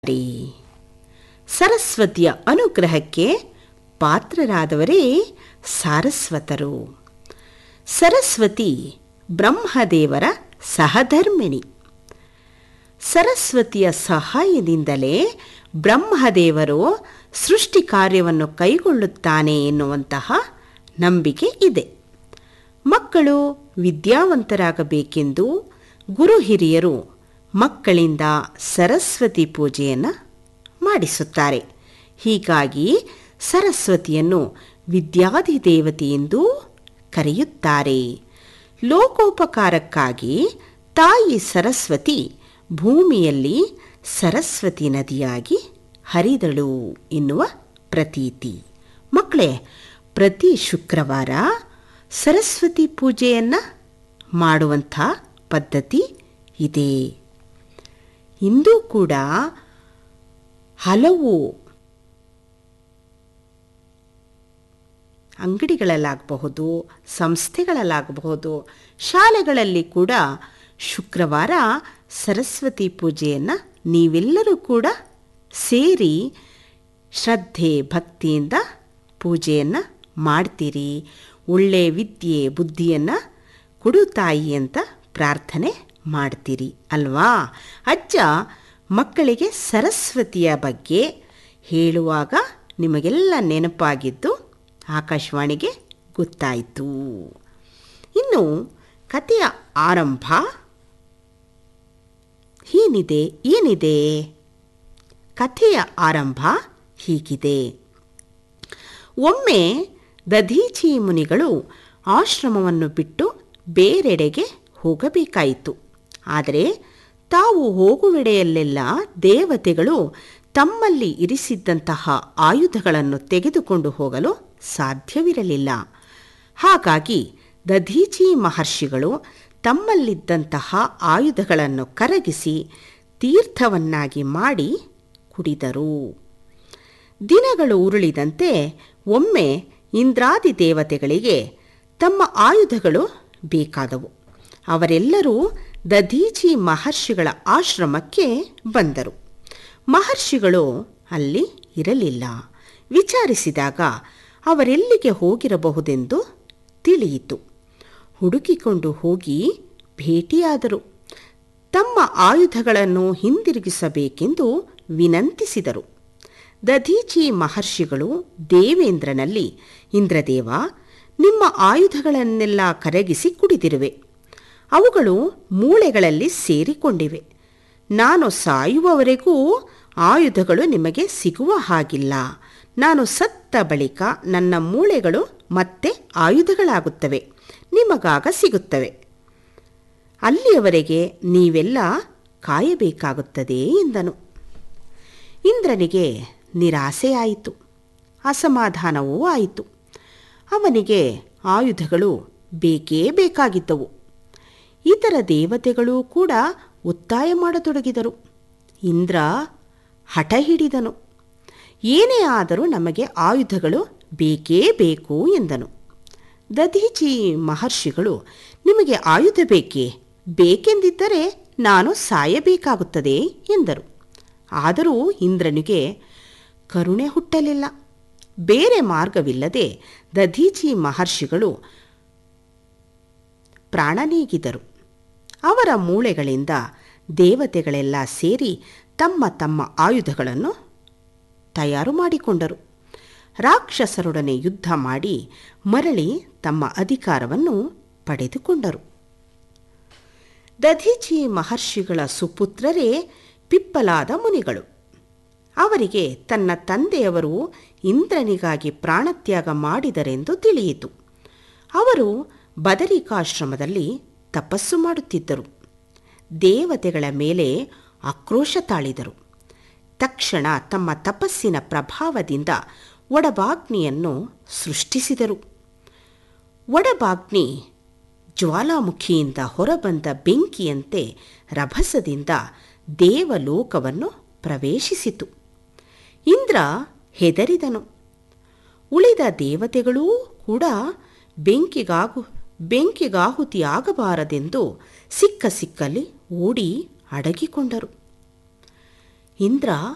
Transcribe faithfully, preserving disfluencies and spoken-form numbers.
ಸರಸ್ವತಿಯ ಅನುಗ್ರಹಕ್ಕೆ ಪಾತ್ರರಾದವರೇ ಸಾರಸ್ವತರು. ಸರಸ್ವತಿ ಬ್ರಹ್ಮದೇವರ ಸಹಧರ್ಮಿಣಿ. ಸರಸ್ವತಿಯ ಸಹಾಯದಿಂದಲೇ ಬ್ರಹ್ಮದೇವರು ಸೃಷ್ಟಿ ಕಾರ್ಯವನ್ನು ಕೈಗೊಳ್ಳುತ್ತಾನೆ ಎನ್ನುವಂತಹ ನಂಬಿಕೆ ಇದೆ. ಮಕ್ಕಳು ವಿದ್ಯಾವಂತರಾಗಬೇಕೆಂದು ಗುರು ಹಿರಿಯರು ಮಕ್ಕಳಿಂದ ಸರಸ್ವತಿ ಪೂಜೆಯನ್ನು ಮಾಡಿಸುತ್ತಾರೆ. ಹೀಗಾಗಿ ಸರಸ್ವತಿಯನ್ನು ವಿದ್ಯಾಧಿದೇವತೆ ಎಂದು ಕರೆಯುತ್ತಾರೆ. ಲೋಕೋಪಕಾರಕ್ಕಾಗಿ ತಾಯಿ ಸರಸ್ವತಿ ಭೂಮಿಯಲ್ಲಿ ಸರಸ್ವತಿ ನದಿಯಾಗಿ ಹರಿದಳು ಎನ್ನುವ ಪ್ರತೀತಿ. ಮಕ್ಕಳೇ, ಪ್ರತಿ ಶುಕ್ರವಾರ ಸರಸ್ವತಿ ಪೂಜೆಯನ್ನು ಮಾಡುವಂಥ ಪದ್ಧತಿ ಇದೆ. ಇಂದು ಕೂಡ ಹಲವು ಅಂಗಡಿಗಳಲ್ಲಾಗಬಹುದು, ಸಂಸ್ಥೆಗಳಲ್ಲಾಗಬಹುದು, ಶಾಲೆಗಳಲ್ಲಿ ಕೂಡ ಶುಕ್ರವಾರ ಸರಸ್ವತಿ ಪೂಜೆಯನ್ನು ನೀವೆಲ್ಲರೂ ಕೂಡ ಸೇರಿ ಶ್ರದ್ಧೆ ಭಕ್ತಿಯಿಂದ ಪೂಜೆಯನ್ನು ಮಾಡ್ತೀರಿ. ಒಳ್ಳೆಯ ವಿದ್ಯೆ ಬುದ್ಧಿಯನ್ನು ಕೊಡು ತಾಯಿ ಅಂತ ಪ್ರಾರ್ಥನೆ ಮಾಡ್ತೀರಿ ಅಲ್ವಾ? ಅಜ್ಜ ಮಕ್ಕಳಿಗೆ ಸರಸ್ವತಿಯ ಬಗ್ಗೆ ಹೇಳುವಾಗ ನಿಮಗೆಲ್ಲ ನೆನಪಾಗಿದ್ದು ಆಕಾಶವಾಣಿಗೆ ಗೊತ್ತಾಯಿತು. ಇನ್ನು ಕಥೆಯ ಆರಂಭ ಏನಿದೆ ಏನಿದೆ ಕಥೆಯ ಆರಂಭ ಹೀಗಿದೆ. ಒಮ್ಮೆ ದಧೀಚಿ ಮುನಿಗಳು ಆಶ್ರಮವನ್ನು ಬಿಟ್ಟು ಬೇರೆಡೆಗೆ ಹೋಗಬೇಕಾಯಿತು. ಆದರೆ ತಾವು ಹೋಗುವೆಡೆಯಲ್ಲೆಲ್ಲ ದೇವತೆಗಳು ತಮ್ಮಲ್ಲಿ ಇರಿಸಿದ್ದಂತಹ ಆಯುಧಗಳನ್ನು ತೆಗೆದುಕೊಂಡು ಹೋಗಲು ಸಾಧ್ಯವಿರಲಿಲ್ಲ. ಹಾಗಾಗಿ ದಧೀಚಿ ಮಹರ್ಷಿಗಳು ತಮ್ಮಲ್ಲಿದ್ದಂತಹ ಆಯುಧಗಳನ್ನು ಕರಗಿಸಿ ತೀರ್ಥವನ್ನಾಗಿ ಮಾಡಿ ಕುಡಿದರು. ದಿನಗಳು ಉರುಳಿದಂತೆ ಒಮ್ಮೆ ಇಂದ್ರಾದಿ ದೇವತೆಗಳಿಗೆ ತಮ್ಮ ಆಯುಧಗಳು ಬೇಕಾದವು. ಅವರೆಲ್ಲರೂ ದಧೀಚಿ ಮಹರ್ಷಿಗಳ ಆಶ್ರಮಕ್ಕೆ ಬಂದರು. ಮಹರ್ಷಿಗಳು ಅಲ್ಲಿ ಇರಲಿಲ್ಲ. ವಿಚಾರಿಸಿದಾಗ ಅವರೆಲ್ಲಿಗೆ ಹೋಗಿರಬಹುದೆಂದು ತಿಳಿಯಿತು. ಹುಡುಕಿಕೊಂಡು ಹೋಗಿ ಭೇಟಿಯಾದರು. ತಮ್ಮ ಆಯುಧಗಳನ್ನು ಹಿಂದಿರುಗಿಸಬೇಕೆಂದು ವಿನಂತಿಸಿದರು. ದಧೀಚಿ ಮಹರ್ಷಿಗಳು ದೇವೇಂದ್ರನಲ್ಲಿ, ಇಂದ್ರದೇವ, ನಿಮ್ಮ ಆಯುಧಗಳನ್ನೆಲ್ಲ ಕರಗಿಸಿ ಕುಡಿದಿರುವೆ. ಅವುಗಳು ಮೂಳೆಗಳಲ್ಲಿ ಸೇರಿಕೊಂಡಿವೆ. ನಾನು ಸಾಯುವವರೆಗೂ ಆಯುಧಗಳು ನಿಮಗೆ ಸಿಗುವ ಹಾಗಿಲ್ಲ. ನಾನು ಸತ್ತ ಬಳಿಕ ನನ್ನ ಮೂಳೆಗಳು ಮತ್ತೆ ಆಯುಧಗಳಾಗುತ್ತವೆ, ನಿಮಗಾಗ ಸಿಗುತ್ತವೆ. ಅಲ್ಲಿಯವರೆಗೆ ನೀವೆಲ್ಲ ಕಾಯಬೇಕಾಗುತ್ತದೆ ಎಂದನು. ಇಂದ್ರನಿಗೆ ನಿರಾಸೆಯಾಯಿತು, ಅಸಮಾಧಾನವೂ ಆಯಿತು. ಅವನಿಗೆ ಆಯುಧಗಳು ಬೇಕೇ ಬೇಕಾಗಿದ್ದವು. ಇತರ ದೇವತೆಗಳೂ ಕೂಡ ಒತ್ತಾಯ ಮಾಡತೊಡಗಿದರು. ಇಂದ್ರ ಹಠ ಹಿಡಿದನು. ಏನೇ ಆದರೂ ನಮಗೆ ಆಯುಧಗಳು ಬೇಕೇ ಬೇಕು ಎಂದನು. ದಧೀಚಿ ಮಹರ್ಷಿಗಳು, ನಿಮಗೆ ಆಯುಧ ಬೇಕೇ? ಬೇಕೆಂದಿದ್ದರೆ ನಾನು ಸಾಯಬೇಕಾಗುತ್ತದೆ ಎಂದರು. ಆದರೂ ಇಂದ್ರನಿಗೆ ಕರುಣೆ ಹುಟ್ಟಲಿಲ್ಲ. ಬೇರೆ ಮಾರ್ಗವಿಲ್ಲದೆ ದಧೀಚಿ ಮಹರ್ಷಿಗಳು ಪ್ರಾಣ ನೀಗಿದರು. ಅವರ ಮೂಳೆಗಳಿಂದ ದೇವತೆಗಳೆಲ್ಲ ಸೇರಿ ತಮ್ಮ ತಮ್ಮ ಆಯುಧಗಳನ್ನು ತಯಾರು ಮಾಡಿಕೊಂಡರು. ರಾಕ್ಷಸರೊಡನೆ ಯುದ್ಧ ಮಾಡಿ ಮರಳಿ ತಮ್ಮ ಅಧಿಕಾರವನ್ನು ಪಡೆದುಕೊಂಡರು. ದಧೀಚಿ ಮಹರ್ಷಿಗಳ ಸುಪುತ್ರರೇ ಪಿಪ್ಪಲಾದ ಮುನಿಗಳು. ಅವರಿಗೆ ತನ್ನ ತಂದೆಯವರು ಇಂದ್ರನಿಗಾಗಿ ಪ್ರಾಣತ್ಯಾಗ ಮಾಡಿದರೆಂದು ತಿಳಿಯಿತು. ಅವರು ಬದರಿಕಾಶ್ರಮದಲ್ಲಿ ತಪಸ್ಸು ಮಾಡುತ್ತಿದ್ದರು. ದೇವತೆಗಳ ಮೇಲೆ ಆಕ್ರೋಶ ತಾಳಿದರು. ತಕ್ಷಣ ತಮ್ಮ ತಪಸ್ಸಿನ ಪ್ರಭಾವದಿಂದ ಒಡಬಾಗ್ನಿಯನ್ನು ಸೃಷ್ಟಿಸಿದರು. ಒಡಬಾಗ್ನಿ ಜ್ವಾಲಾಮುಖಿಯಿಂದ ಹೊರಬಂದ ಬೆಂಕಿಯಂತೆ ರಭಸದಿಂದ ದೇವಲೋಕವನ್ನು ಪ್ರವೇಶಿಸಿತು. ಇಂದ್ರ ಹೆದರಿದನು. ಉಳಿದ ದೇವತೆಗಳೂ ಕೂಡ ಬೆಂಕಿಗಾಗು ಬೆಂಕಿಗಾಹುತಿಯಾಗಬಾರದೆಂದು ಸಿಕ್ಕ ಸಿಕ್ಕಲ್ಲಿ ಓಡಿ ಅಡಗಿಕೊಂಡರು. ಇಂದ್ರ